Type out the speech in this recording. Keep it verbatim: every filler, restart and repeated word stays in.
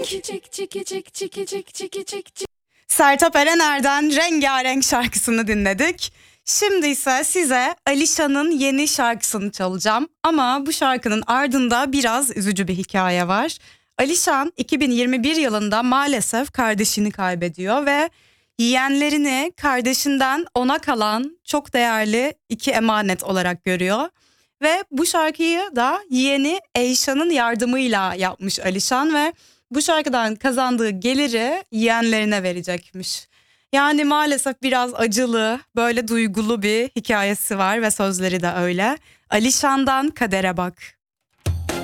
Sertab Erener'den Rengarenk şarkısını dinledik. Şimdi ise size Alişan'ın yeni şarkısını çalacağım. Ama bu şarkının ardında biraz üzücü bir hikaye var. Alişan iki bin yirmi bir yılında maalesef kardeşini kaybediyor ve yeğenlerini kardeşinden ona kalan çok değerli iki emanet olarak görüyor. Ve bu şarkıyı da yeğeni Eyşan'ın yardımıyla yapmış Alişan ve bu şarkıdan kazandığı geliri yeğenlerine verecekmiş. Yani maalesef biraz acılı, böyle duygulu bir hikayesi var ve sözleri de öyle. Alişan'dan Kadere Bak.